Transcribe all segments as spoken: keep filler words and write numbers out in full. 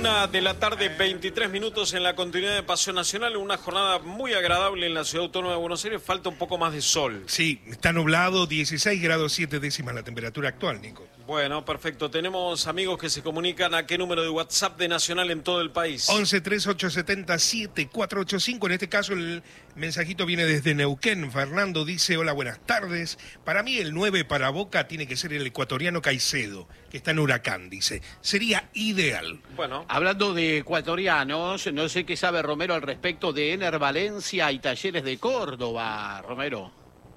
Una de la tarde, veintitrés minutos en la continuidad de Paseo Nacional. Una jornada muy agradable en la Ciudad Autónoma de Buenos Aires. Falta un poco más de sol. Sí, está nublado, dieciséis grados siete décimas la temperatura actual, Nico. Bueno, perfecto. Tenemos amigos que se comunican. ¿A qué número de WhatsApp de Nacional en todo el país? once, treinta y ocho, setenta, siete, cuatro ocho cinco. En este caso el mensajito viene desde Neuquén. Fernando dice, hola, buenas tardes. Para mí el nueve para Boca tiene que ser el ecuatoriano Caicedo, que está en Huracán, dice. Sería ideal. Bueno. Hablando de ecuatorianos, no sé qué sabe Romero al respecto de Ener Valencia y Talleres de Córdoba, Romero.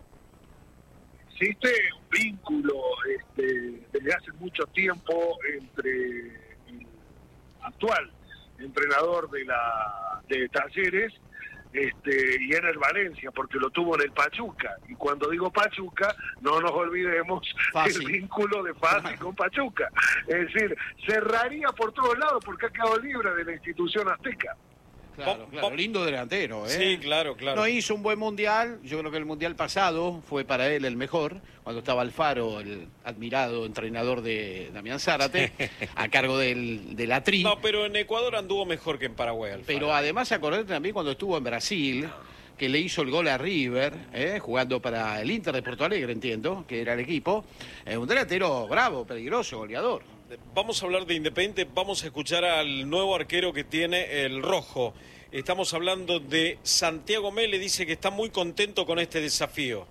Existe un vínculo este, desde hace mucho tiempo entre el actual entrenador de la de Talleres este, y Ener Valencia, porque lo tuvo en el Pachuca. Y cuando digo Pachuca, no nos olvidemos Fácil. el vínculo de Fácil con Pachuca. Es decir, cerraría por todos lados porque ha quedado libre de la institución azteca. Claro, claro, lindo delantero, ¿eh? Sí, claro, claro. No hizo un buen mundial, yo creo que el mundial pasado fue para él el mejor, cuando estaba Alfaro, el admirado entrenador de Damián Zárate, a cargo del, de la Tri. No, pero en Ecuador anduvo mejor que en Paraguay, Alfaro. Pero además acordate también cuando estuvo en Brasil, que le hizo el gol a River, ¿eh? Jugando para el Inter de Porto Alegre, entiendo, que era el equipo. Eh, un delantero bravo, peligroso, goleador. Vamos a hablar de Independiente, vamos a escuchar al nuevo arquero que tiene el Rojo. Estamos hablando de Santiago Mele, dice que está muy contento con este desafío.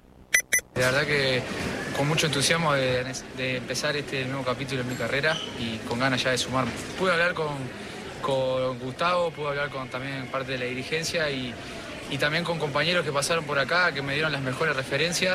La verdad que con mucho entusiasmo de, de empezar este nuevo capítulo en mi carrera y con ganas ya de sumarme. Pude hablar con, con Gustavo, pude hablar con también parte de la dirigencia y, y también con compañeros que pasaron por acá, que me dieron las mejores referencias.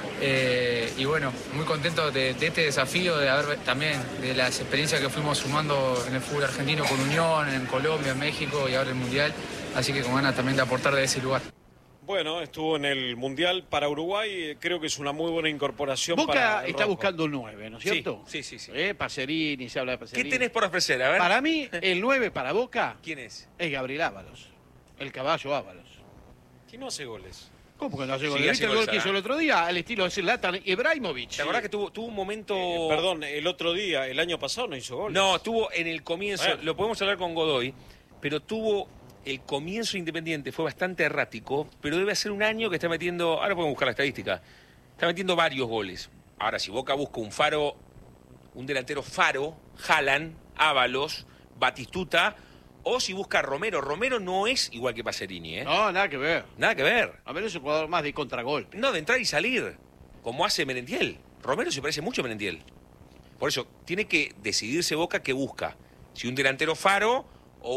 Eh, y bueno, muy contento de, de este desafío, de haber también de las experiencias que fuimos sumando en el fútbol argentino con Unión, en Colombia, en México y ahora el Mundial. Así que con ganas también de aportar de ese lugar. Bueno, estuvo en el Mundial para Uruguay, creo que es una muy buena incorporación. Boca para el está Rojo. buscando un nueve, ¿no es cierto? Sí, sí, sí. Eh, Pacerini, se habla de Pacerini. ¿Qué tenés por ofrecer? A ver. Para mí, el nueve para Boca ¿Quién es? es Gabriel Ábalos, el caballo Ábalos. ¿Quién no hace goles? ¿Cómo que no hace Sí, gol? hace ¿Viste el goles gol que ahora. hizo el otro día? Al estilo de Zlatan Ibrahimovic. ¿Te acordás que tuvo, tuvo un momento... Eh, perdón, el otro día, el año pasado no hizo goles. No, tuvo en el comienzo, Bueno. lo podemos hablar con Godoy, pero tuvo el comienzo Independiente, fue bastante errático, pero debe hacer un año que está metiendo, ahora podemos buscar la estadística, está metiendo varios goles. Ahora, si Boca busca un Faro, un delantero Faro, Haaland, Ábalos, Batistuta, o si busca a Romero, Romero no es igual que Pacerini, ¿eh? No, nada que ver. Nada que ver. A ver, es un jugador más de contragolpe. No, de entrar y salir, como hace Merentiel. Romero se parece mucho a Merentiel. Por eso, tiene que decidirse Boca qué busca. Si un delantero Faro o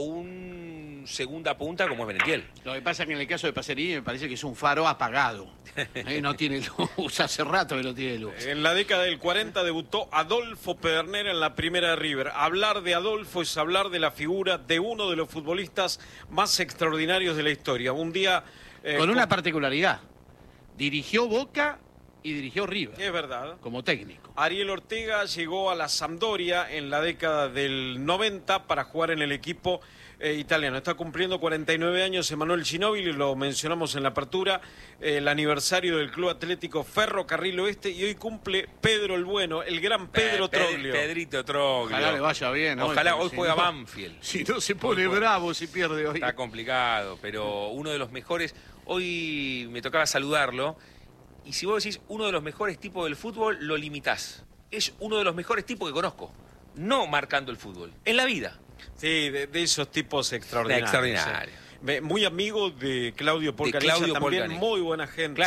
un segunda punta como es Merentiel. Lo que pasa es que en el caso de Pacerini me parece que es un Faro apagado. Eh, no tiene luz, hace rato que no tiene luz. En la década del cuarenta debutó Adolfo Pedernera en la primera de River. Hablar de Adolfo es hablar de la figura de uno de los futbolistas más extraordinarios de la historia. Un día... eh, Con una particularidad. Dirigió Boca y dirigió River. Es verdad. Como técnico. Ariel Ortega llegó a la Sampdoria en la década del noventa para jugar en el equipo eh, italiano. Está cumpliendo cuarenta y nueve años Emanuel Ginóbili, lo mencionamos en la apertura, eh, el aniversario del Club Atlético Ferrocarril Oeste, y hoy cumple Pedro el Bueno, el gran Pedro Eh, Pedri- Troglio. Pedrito Troglio. Ojalá le vaya bien. ¿no? Ojalá, hoy Si juega no- Banfield. Si no se pone Hoy juega. bravo si pierde hoy. Está complicado, pero uno de los mejores. Hoy me tocaba saludarlo. Y si vos decís uno de los mejores tipos del fútbol, lo limitás. Es uno de los mejores tipos que conozco. No marcando el fútbol, en la vida. Sí, de, de esos tipos extraordinarios. Extraordinario. eh. Muy amigo de Claudio Polcanilla, Claudio también Polcanilla. muy buena gente.